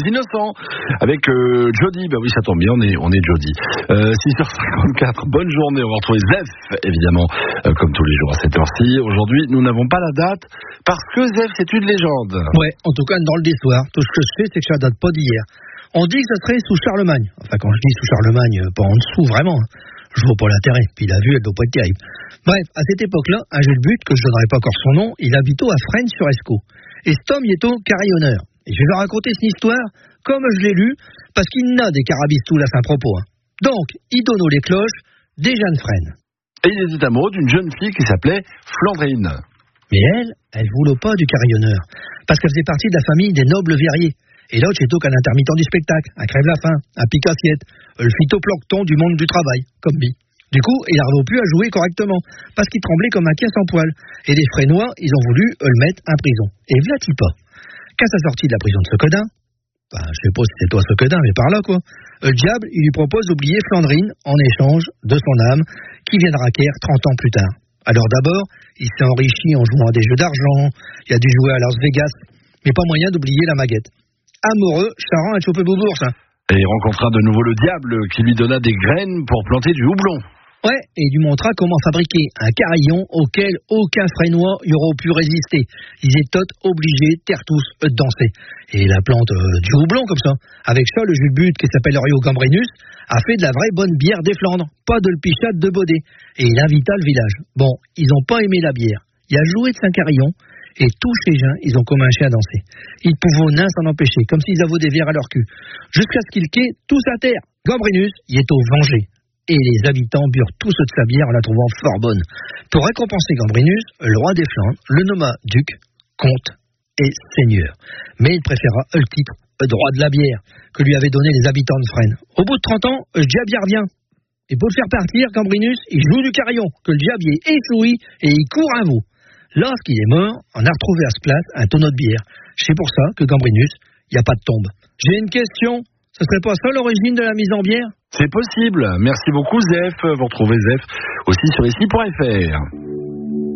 innocents avec Jody. Bah oui, ça tombe bien, on est Jody. 6h54, bonne journée. On va retrouver Zef, évidemment, comme tous les jours à cette heure-ci. Aujourd'hui, nous n'avons pas la date parce que Zef, c'est une légende. Ouais, en tout cas, une drôle d'histoire. Tout ce que je sais, c'est que ça date pas d'hier. On dit que ça serait sous Charlemagne. Enfin, quand je dis sous Charlemagne, pas en dessous, vraiment. Je vois pas l'intérêt. Puis la vue, elle doit pas être terrible. Bref, à cette époque-là, un Jules But, que je donnerai pas encore son nom, il habite à Fresnes-sur-Escaut. Et cet homme, il est au carillonneur. Et je vais vous raconter cette histoire comme je l'ai lu, parce qu'il n'a des carabistoules à Saint-Propos. Donc, il donne les cloches des jeunes Fresnes. Et il était amoureux d'une jeune fille qui s'appelait Flandrine. Mais elle voulait pas du carillonneur, parce qu'elle faisait partie de la famille des nobles verriers. Et l'autre, c'est qu'un intermittent du spectacle, un crève-la-faim, un pique-assiette, le phytoplancton du monde du travail, comme lui. Du coup, il n'arrivait plus à jouer correctement, parce qu'il tremblait comme un caisse en poil. Et les Fresnois, ils ont voulu le mettre en prison. Et v'là-t-il pas. Qu'à sa sortie de la prison de Secodin, je sais pas si c'est toi Secodin, mais par là, quoi, le diable, il lui propose d'oublier Flandrine en échange de son âme, qui viendra acquérir 30 ans plus tard. Alors d'abord, il s'est enrichi en jouant à des jeux d'argent, il a dû jouer à Las Vegas, mais pas moyen d'oublier la maguette. Amoureux, Charan a chopé Beaubourg, ça. Et il rencontra de nouveau le diable qui lui donna des graines pour planter du houblon. Ouais, et il lui montra comment fabriquer un carillon auquel aucun Fresnois n'aurait pu résister. Ils étaient obligés, terre tous, de danser. Et la plante du houblon, comme ça. Avec ça, le Jules But, qui s'appelle Rio Gambrinus, a fait de la vraie bonne bière des Flandres, pas de le pichat de Baudet. Et il invita le village. Bon, ils n'ont pas aimé la bière. Il a joué de Saint-Carillon, et tous ces gens, ils ont commencé à danser. Ils pouvaient nain s'en empêcher, comme s'ils avaient des verres à leur cul. Jusqu'à ce qu'ils quittent tous à terre. Gambrinus, il est au vengé. Et les habitants burent tous de sa bière en la trouvant fort bonne. Pour récompenser Gambrinus, le roi des Flandres le nomma duc, comte et seigneur. Mais il préféra le titre, le droit de la bière, que lui avaient donné les habitants de Fresnes. Au bout de 30 ans, le diable revient. Et pour le faire partir, Gambrinus, il joue du carillon, que le diable est échoui et il court un veau. Lorsqu'il est mort, on a retrouvé à ce place un tonneau de bière. C'est pour ça que Gambrinus, il n'y a pas de tombe. J'ai une question. Ce serait pas ça l'origine de la mise en bière ? C'est possible. Merci beaucoup, Zef. Vous retrouvez Zef aussi sur ici.fr.